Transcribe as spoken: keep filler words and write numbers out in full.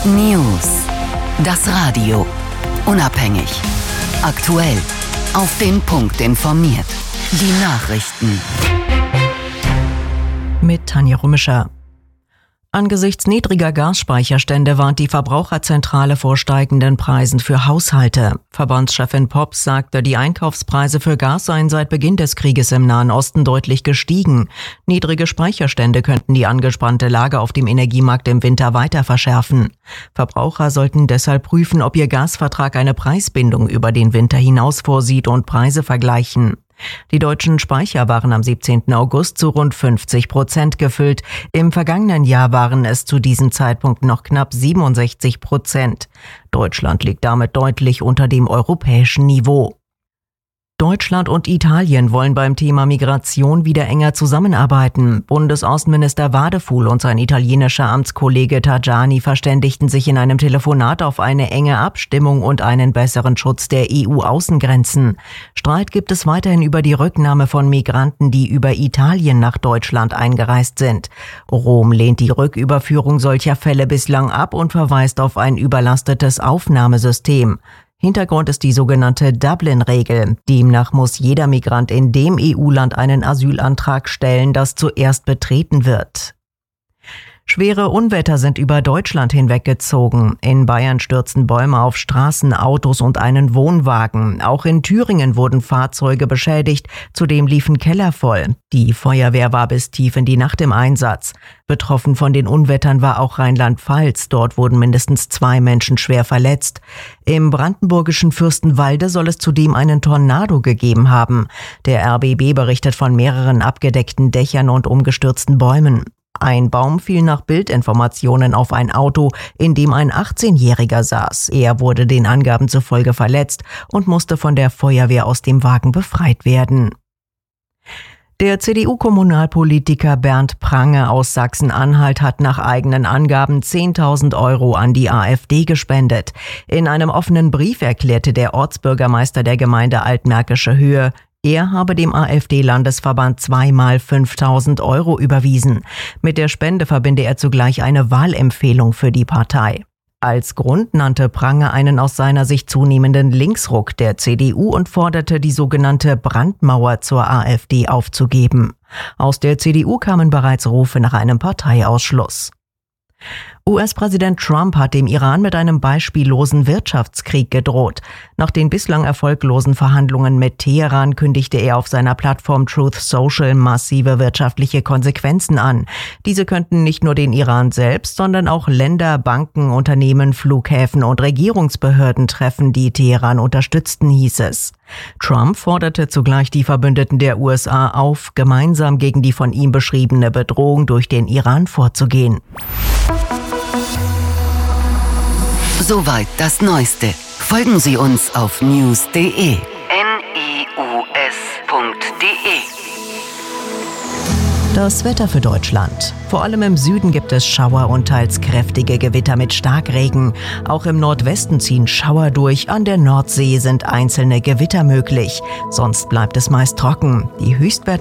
News. Das Radio. Unabhängig. Aktuell. Auf den Punkt informiert. Die Nachrichten. Mit Tanja Rümischer. Angesichts niedriger Gasspeicherstände warnt die Verbraucherzentrale vor steigenden Preisen für Haushalte. Verbandschefin Pops sagte, die Einkaufspreise für Gas seien seit Beginn des Krieges im Nahen Osten deutlich gestiegen. Niedrige Speicherstände könnten die angespannte Lage auf dem Energiemarkt im Winter weiter verschärfen. Verbraucher sollten deshalb prüfen, ob ihr Gasvertrag eine Preisbindung über den Winter hinaus vorsieht und Preise vergleichen. Die deutschen Speicher waren am siebzehnten August zu rund fünfzig Prozent gefüllt. Im vergangenen Jahr waren es zu diesem Zeitpunkt noch knapp siebenundsechzig Prozent. Deutschland liegt damit deutlich unter dem europäischen Niveau. Deutschland und Italien wollen beim Thema Migration wieder enger zusammenarbeiten. Bundesaußenminister Wadefuhl und sein italienischer Amtskollege Tajani verständigten sich in einem Telefonat auf eine enge Abstimmung und einen besseren Schutz der E U-Außengrenzen. Streit gibt es weiterhin über die Rücknahme von Migranten, die über Italien nach Deutschland eingereist sind. Rom lehnt die Rücküberführung solcher Fälle bislang ab und verweist auf ein überlastetes Aufnahmesystem. Hintergrund ist die sogenannte Dublin-Regel. Demnach muss jeder Migrant in dem E U-Land einen Asylantrag stellen, das zuerst betreten wird. Schwere Unwetter sind über Deutschland hinweggezogen. In Bayern stürzten Bäume auf Straßen, Autos und einen Wohnwagen. Auch in Thüringen wurden Fahrzeuge beschädigt, zudem liefen Keller voll. Die Feuerwehr war bis tief in die Nacht im Einsatz. Betroffen von den Unwettern war auch Rheinland-Pfalz. Dort wurden mindestens zwei Menschen schwer verletzt. Im brandenburgischen Fürstenwalde soll es zudem einen Tornado gegeben haben. Der R B B berichtet von mehreren abgedeckten Dächern und umgestürzten Bäumen. Ein Baum fiel nach Bildinformationen auf ein Auto, in dem ein achtzehnjähriger saß. Er wurde den Angaben zufolge verletzt und musste von der Feuerwehr aus dem Wagen befreit werden. Der C D U-Kommunalpolitiker Bernd Prange aus Sachsen-Anhalt hat nach eigenen Angaben zehntausend Euro an die AfD gespendet. In einem offenen Brief erklärte der Ortsbürgermeister der Gemeinde Altmärkische Höhe, er habe dem AfD-Landesverband zweimal fünftausend Euro überwiesen. Mit der Spende verbinde er zugleich eine Wahlempfehlung für die Partei. Als Grund nannte Prange einen aus seiner Sicht zunehmenden Linksruck der C D U und forderte, die sogenannte Brandmauer zur AfD aufzugeben. Aus der C D U kamen bereits Rufe nach einem Parteiausschluss. U S-Präsident Trump hat dem Iran mit einem beispiellosen Wirtschaftskrieg gedroht. Nach den bislang erfolglosen Verhandlungen mit Teheran kündigte er auf seiner Plattform Truth Social massive wirtschaftliche Konsequenzen an. Diese könnten nicht nur den Iran selbst, sondern auch Länder, Banken, Unternehmen, Flughäfen und Regierungsbehörden treffen, die Teheran unterstützten, hieß es. Trump forderte zugleich die Verbündeten der U S A auf, gemeinsam gegen die von ihm beschriebene Bedrohung durch den Iran vorzugehen. Soweit das Neueste. Folgen Sie uns auf news punkt de. N I U S punkt de. Das Wetter für Deutschland. Vor allem im Süden gibt es Schauer und teils kräftige Gewitter mit Starkregen. Auch im Nordwesten ziehen Schauer durch. An der Nordsee sind einzelne Gewitter möglich. Sonst bleibt es meist trocken. Die Höchstwerte